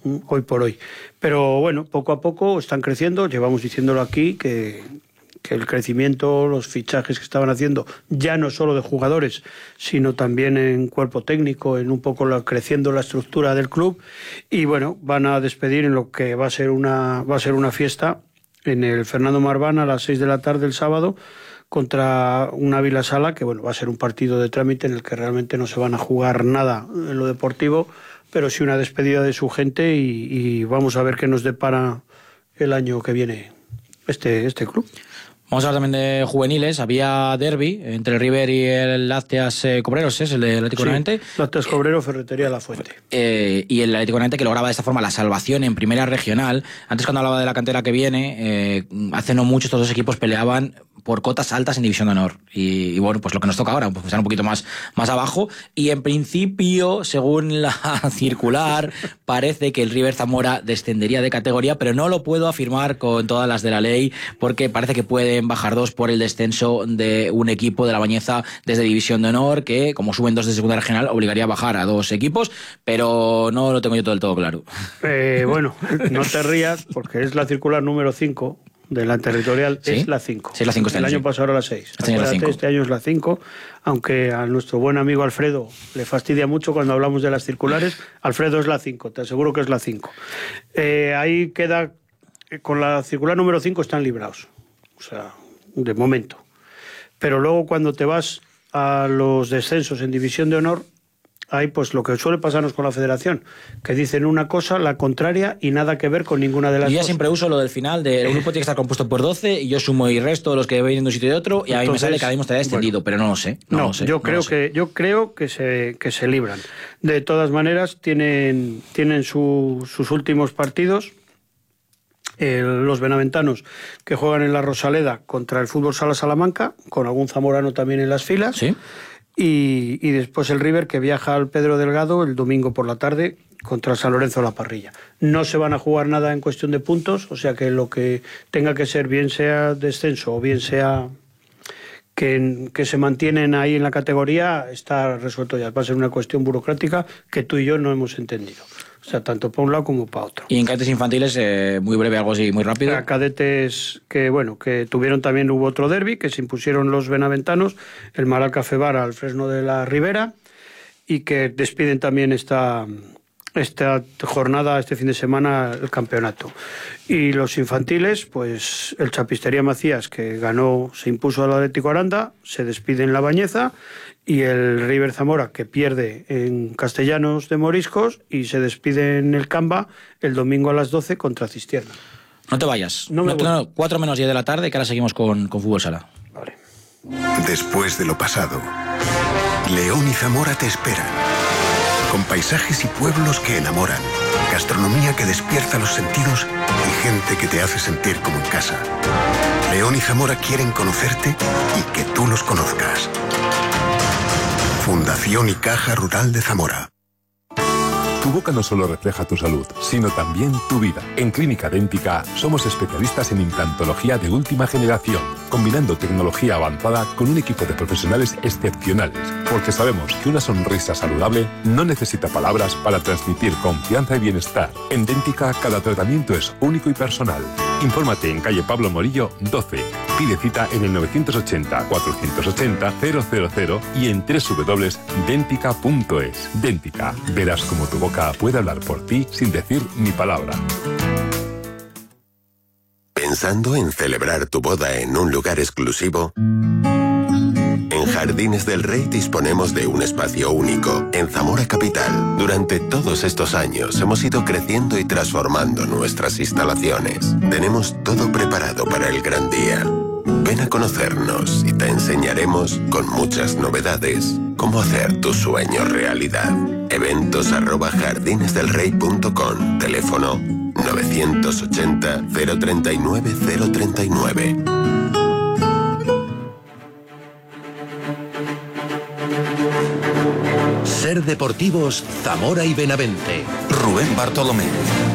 hoy por hoy. Pero bueno, poco a poco están creciendo, llevamos diciéndolo aquí, que el crecimiento, los fichajes que estaban haciendo, ya no solo de jugadores, sino también en cuerpo técnico, en un poco creciendo la estructura del club, y bueno, van a despedir en lo que va a ser una fiesta en el Fernando Marván a las 6 de la tarde el sábado, contra un Ávila Sala, que bueno, va a ser un partido de trámite en el que realmente no se van a jugar nada en lo deportivo, pero sí una despedida de su gente, y vamos a ver qué nos depara el año que viene este club. Vamos a hablar también de juveniles. Había derbi entre el River y el Lácteas Cobreros, ¿es? El de Atlético Benavente. Lácteas Cobrero, Ferretería La Fuente. Y el Atlético Benavente, que lograba de esta forma la salvación en primera regional. Antes, cuando hablaba de la cantera que viene, hace no mucho estos dos equipos peleaban por cotas altas en División de Honor. Y bueno, pues lo que nos toca ahora, pues estar un poquito más abajo. Y en principio, según la circular, parece que el River Zamora descendería de categoría, pero no lo puedo afirmar con todas las de la ley, porque parece que pueden bajar dos por el descenso de un equipo de La Bañeza desde División de Honor, que como suben dos de segunda regional obligaría a bajar a dos equipos, pero no lo tengo yo del todo claro. Bueno, no te rías, porque es la circular número 5 de la territorial. ¿Sí? Es la 5. Sí, la 5 el año pasado era la 6. Este año es la 5, aunque a nuestro buen amigo Alfredo le fastidia mucho cuando hablamos de las circulares. Alfredo, es la 5, te aseguro que es la 5. Ahí queda, con la circular número 5 están librados. O sea, de momento. Pero luego, cuando te vas a los descensos en División de Honor, hay pues lo que suele pasarnos con la federación, que dicen una cosa, la contraria, y nada que ver con ninguna de las dos. Yo ya cosas. Siempre uso lo del final, el grupo tiene que estar compuesto por 12, y yo sumo y resto los que vienen de un sitio y de otro, y a mí me sale que cada uno está extendido, bueno, pero no lo sé. Yo creo que se libran. De todas maneras, tienen sus últimos partidos. Los benaventanos, que juegan en la Rosaleda contra el Fútbol Sala Salamanca, con algún zamorano también en las filas. ¿Sí? Y después el River, que viaja al Pedro Delgado el domingo por la tarde contra San Lorenzo de la Parrilla. No se van a jugar nada en cuestión de puntos, o sea que lo que tenga que ser, bien sea descenso o bien sea que se mantienen ahí en la categoría, está resuelto ya. Va a ser una cuestión burocrática que tú y yo no hemos entendido. O sea, tanto para un lado como para otro. Y en cadetes infantiles, muy breve, algo así, muy rápido. Cadetes que tuvieron también, hubo otro derbi, que se impusieron los benaventanos, el Malaca Febara al Fresno de la Ribera, y que despiden también esta jornada, este fin de semana, el campeonato. Y los infantiles, pues el Chapistería Macías, que se impuso al Atlético Aranda, se despide en La Bañeza, y el River Zamora, que pierde en Castellanos de Moriscos y se despide en el Camba el domingo a las 12 contra Cistierna. No te vayas. No, 4 menos 10 de la tarde, que ahora seguimos con Fútbol Sala. Vale. Después de lo pasado, León y Zamora te esperan. Con paisajes y pueblos que enamoran, gastronomía que despierta los sentidos y gente que te hace sentir como en casa. León y Zamora quieren conocerte y que tú los conozcas. Fundación y Caja Rural de Zamora. Tu boca no solo refleja tu salud, sino también tu vida. En Clínica Dẹ́ntica somos especialistas en implantología de última generación, combinando tecnología avanzada con un equipo de profesionales excepcionales, porque sabemos que una sonrisa saludable no necesita palabras para transmitir confianza y bienestar. En Dẹ́ntica cada tratamiento es único y personal. Infórmate en calle Pablo Morillo 12. Pide cita en el 980-480-000 y en www.dentica.es. Dẹ́ntica, verás cómo tu boca puede hablar por ti sin decir ni palabra. ¿Pensando en celebrar tu boda en un lugar exclusivo? En Jardines del Rey disponemos de un espacio único en Zamora Capital. Durante todos estos años hemos ido creciendo y transformando nuestras instalaciones. Tenemos todo preparado para el gran día. Ven a conocernos y te enseñaremos, con muchas novedades, cómo hacer tu sueño realidad. eventos@jardinesdelrey.com. Teléfono 980 039 039. Ser Deportivos Zamora y Benavente. Rubén Bartolomé.